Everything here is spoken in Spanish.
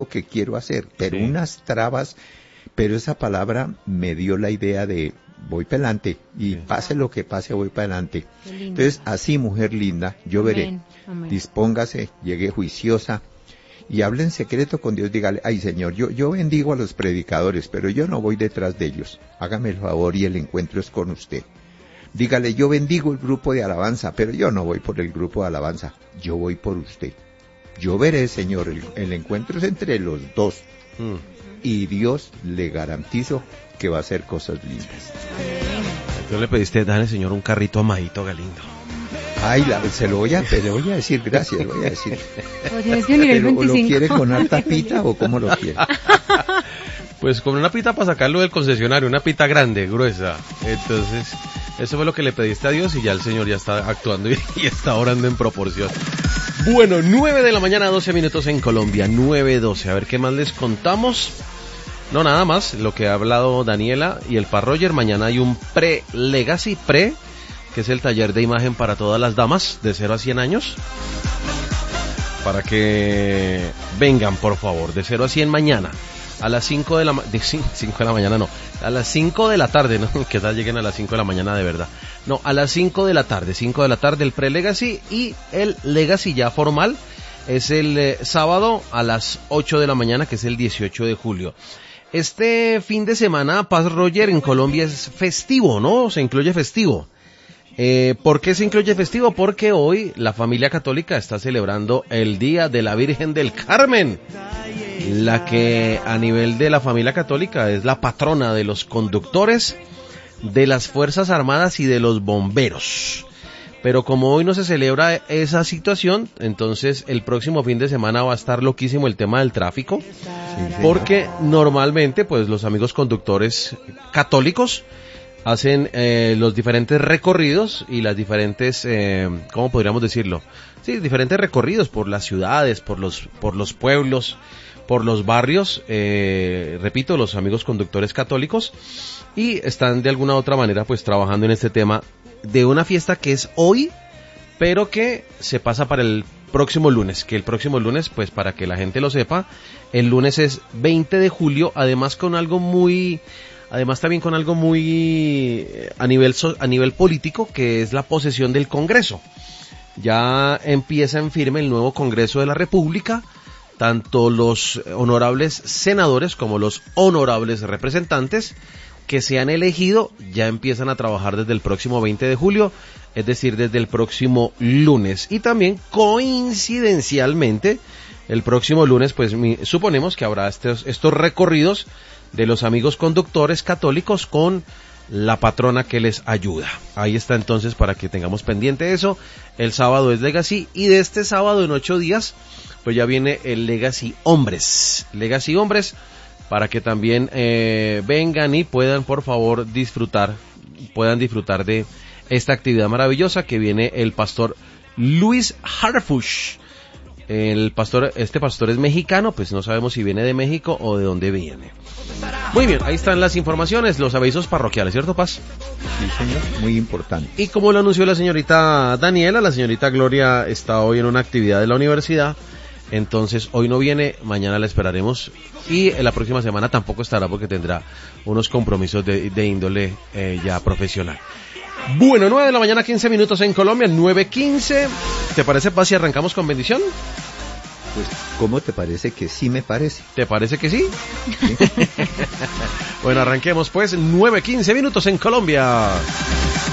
que quiero hacer, pero Sí. unas trabas, pero esa palabra me dio la idea de voy para adelante y Sí. pase lo que pase, voy para adelante. Qué lindo. Entonces, así, mujer linda, yo veré. Amén, amén. Dispóngase, llegue juiciosa y hable en secreto con Dios. Dígale, ay Señor, yo bendigo a los predicadores, pero yo no voy detrás de ellos. Hágame el favor y el encuentro es con usted. Dígale, yo bendigo el grupo de alabanza, pero yo no voy por el grupo de alabanza, yo voy por usted. Yo veré, Señor, el encuentro es entre los dos y Dios le garantizo que va a hacer cosas lindas. Tú le pediste, dale Señor un carrito amadito Galindo. Ay, le voy a decir gracias, le voy a decir. Podrías venir el ¿Lo 25. quiere con alta pita o cómo lo quiere? Pues con una pita para sacarlo del concesionario, una pita grande, gruesa. Entonces, eso fue lo que le pediste a Dios y ya el Señor ya está actuando y está orando en proporción. Bueno, 9 de la mañana, 12 minutos en Colombia, 9:12. A ver qué más les contamos. No, nada más, lo que ha hablado Daniela y el Pa Roger. Mañana hay un Legacy Pre, que es el taller de imagen para todas las damas de 0 a 100 años. Para que vengan, por favor, de 0 a 100 mañana. A las 5 de la mañana no, a las 5 de la tarde, ¿no? Que tal lleguen a las 5 de la mañana de verdad. No, a las 5 de la tarde el pre-Legacy y el Legacy ya formal es el sábado a las 8 de la mañana, que es el 18 de julio. Este fin de semana, Paz Roger, en Colombia es festivo, ¿no? Se incluye festivo. ¿Por qué se incluye festivo? Porque hoy la familia católica está celebrando el Día de la Virgen del Carmen, la que a nivel de la familia católica es la patrona de los conductores, de las Fuerzas Armadas y de los bomberos. Pero como hoy no se celebra esa situación, entonces el próximo fin de semana va a estar loquísimo el tema del tráfico, porque normalmente pues los amigos conductores católicos hacen los diferentes recorridos y las diferentes, ¿cómo podríamos decirlo? Sí, diferentes recorridos por las ciudades, por los pueblos, por los barrios, repito, los amigos conductores católicos, y están de alguna u otra manera pues trabajando en este tema de una fiesta que es hoy, pero que se pasa para el próximo lunes, que el próximo lunes, pues para que la gente lo sepa, el lunes es 20 de julio, además también con algo muy a nivel político, que es la posesión del Congreso. Ya empieza en firme el nuevo Congreso de la República, tanto los honorables senadores como los honorables representantes que se han elegido ya empiezan a trabajar desde el próximo 20 de julio, es decir, desde el próximo lunes. Y también coincidencialmente, el próximo lunes, pues suponemos que habrá estos recorridos de los amigos conductores católicos con la patrona que les ayuda. Ahí está entonces para que tengamos pendiente eso. El sábado es Legacy y de este sábado en 8 días pues ya viene el Legacy Hombres. Legacy Hombres para que también vengan y puedan por favor disfrutar de esta actividad maravillosa que viene el pastor Luis Harfush. Este pastor es mexicano, pues no sabemos si viene de México o de dónde viene. Muy bien, ahí están las informaciones, los avisos parroquiales, ¿cierto, Paz? Sí, señor, muy importante. Y como lo anunció la señorita Daniela, la señorita Gloria está hoy en una actividad de la universidad, entonces hoy no viene, mañana la esperaremos y la próxima semana tampoco estará porque tendrá unos compromisos de índole ya profesional. Bueno, 9 de la mañana, 15 minutos en Colombia, 9:15. ¿Te parece, Paz, si arrancamos con bendición? Pues, ¿cómo te parece que sí me parece? ¿Te parece que sí? Bueno, arranquemos pues, 9:15 minutos en Colombia.